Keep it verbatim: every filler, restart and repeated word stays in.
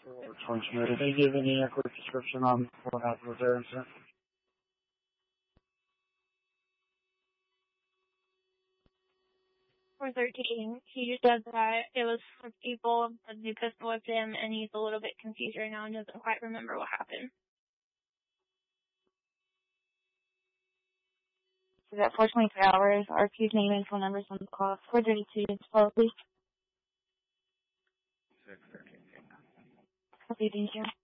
Did they give any uh, quick description on what happened with their incident? four thirteen, he just said that it was for people, that they pistol whipped him, and he's a little bit confused right now and doesn't quite remember what happened. So that four twenty-three hours, R P's name and phone numbers on the call. four thirty-two, follow please. six thirteen. Okay, thank you.